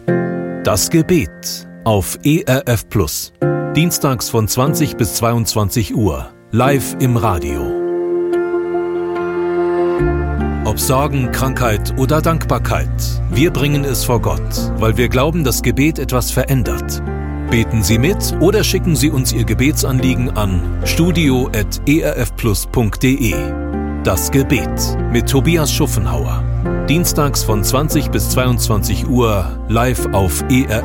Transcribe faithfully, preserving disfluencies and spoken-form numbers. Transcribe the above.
Das Gebet auf E R F Plus. Dienstags von zwanzig bis zweiundzwanzig Uhr. Live im Radio. Ob Sorgen, Krankheit oder Dankbarkeit, wir bringen es vor Gott, weil wir glauben, dass Gebet etwas verändert. Beten Sie mit oder schicken Sie uns Ihr Gebetsanliegen an studio at e r f plus punkt d e. Das Gebet mit Tobias Schuffenhauer. Dienstags von zwanzig bis zweiundzwanzig Uhr live auf E R